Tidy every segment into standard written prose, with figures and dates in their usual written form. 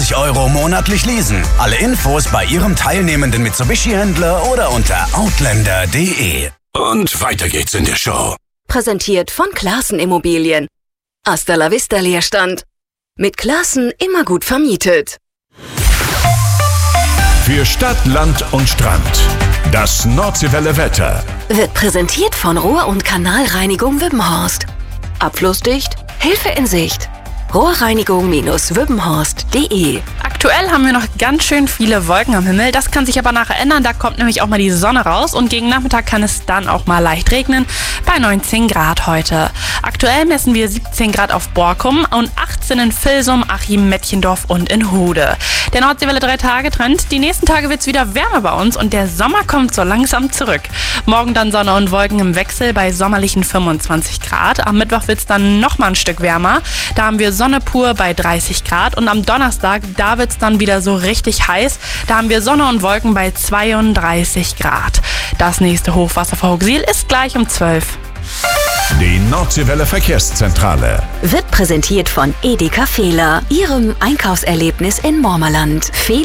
149 € monatlich leasen. Alle Infos bei Ihrem teilnehmenden Mitsubishi-Händler oder unter outlander.de. Und weiter geht's in der Show. Präsentiert von Classen Immobilien. Hasta la vista Leerstand. Mit Classen immer gut vermietet. Für Stadt, Land und Strand. Das Nordseewelle Wetter Wird präsentiert von Rohr- und Kanalreinigung Wippenhorst. Abflussdicht, Hilfe in Sicht. Rohrreinigung-wippenhorst.de. Aktuell haben wir noch ganz schön viele Wolken am Himmel. Das kann sich aber nachher ändern. Da kommt nämlich auch mal die Sonne raus und gegen Nachmittag kann es dann auch mal leicht regnen bei 19 Grad heute. Aktuell messen wir 17 Grad auf Borkum und 18 in Vilsum, Achim, Mettchendorf und in Hude. Der Nordseewelle 3-Tage-Trend. Die nächsten Tage wird es wieder wärmer bei uns und der Sommer kommt so langsam zurück. Morgen dann Sonne und Wolken im Wechsel bei sommerlichen 25 Grad. Am Mittwoch wird es dann nochmal ein Stück wärmer. Da haben wir Sonne pur bei 30 Grad und am Donnerstag, da wird es dann wieder so richtig heiß. Da haben wir Sonne und Wolken bei 32 Grad. Das nächste Hochwasser vor Hooxil ist gleich um 12. Die Nordseewelle Verkehrszentrale Wird präsentiert von Edeka Fehler, Ihrem Einkaufserlebnis in Mormerland.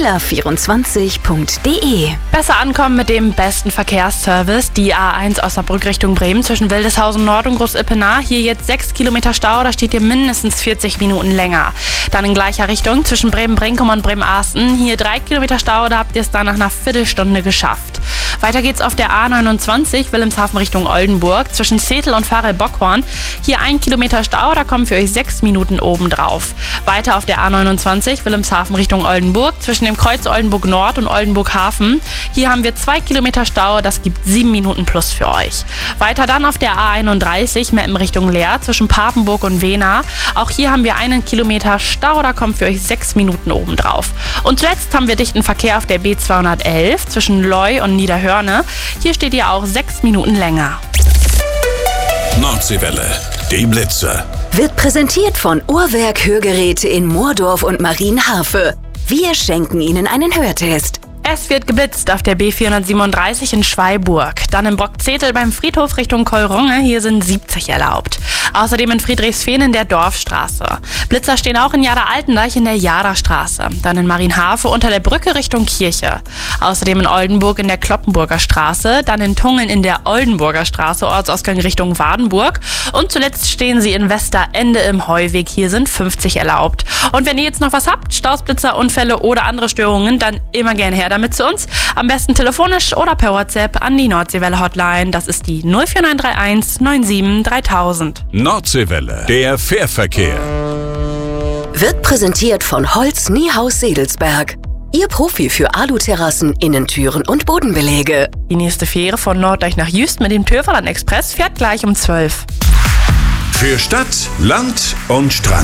Fehler24.de. Besser ankommen mit dem besten Verkehrsservice. Die A1 Osnabrück Richtung Bremen zwischen Wildeshausen Nord und Groß-Ippenar. Hier jetzt 6 Kilometer Stau, da steht ihr mindestens 40 Minuten länger. Dann in gleicher Richtung zwischen Bremen-Brinkum und Bremen-Arsten. Hier 3 Kilometer Stau, da habt ihr es dann nach einer Viertelstunde geschafft. Weiter geht's auf der A29 Wilhelmshaven Richtung Oldenburg zwischen Zetel und Farel-Bockhorn. Hier 1 Kilometer Stau, da kommen für euch 6 Minuten obendrauf. Weiter auf der A29 Wilhelmshaven Richtung Oldenburg zwischen dem Kreuz Oldenburg Nord und Oldenburg Hafen. Hier haben wir 2 Kilometer Stau, das gibt 7 Minuten plus für euch. Weiter dann auf der A31 Meppen Richtung Leer zwischen Papenburg und Wehna. Auch hier haben wir 1 Kilometer Stau, da kommen für euch 6 Minuten obendrauf. Und zuletzt haben wir dichten Verkehr auf der B211 zwischen Leu und Niederhörne. Hier steht ihr auch 6 Minuten länger. Nordseewelle, die Blitzer. Wird präsentiert von Uhrwerk Hörgeräte in Moordorf und Marienhafe. Wir schenken Ihnen einen Hörtest. Es wird geblitzt auf der B437 in Schweiburg. Dann in Brockzetel beim Friedhof Richtung Keurunge. Hier sind 70 erlaubt. Außerdem in Friedrichsfehn in der Dorfstraße. Blitzer stehen auch in Jada-Altendeich in der Jada-Straße. Dann in Marienhafe unter der Brücke Richtung Kirche. Außerdem in Oldenburg in der Kloppenburger Straße. Dann in Tungeln in der Oldenburger Straße, Ortsausgang Richtung Wadenburg. Und zuletzt stehen sie in Westerende im Heuweg. Hier sind 50 erlaubt. Und wenn ihr jetzt noch was habt, Staus, Blitzer, Unfälle oder andere Störungen, dann immer gerne her damit zu uns. Am besten telefonisch oder per WhatsApp an die Nordseewelle Hotline. Das ist die 04931 97 3000. Nordseewelle, der Fährverkehr. Wird präsentiert von Holz Niehaus Sedelsberg. Ihr Profi für Aluterrassen, Innentüren und Bodenbeläge. Die nächste Fähre von Norddeich nach Jüst mit dem Töferland Express fährt gleich um 12. Für Stadt, Land und Strand.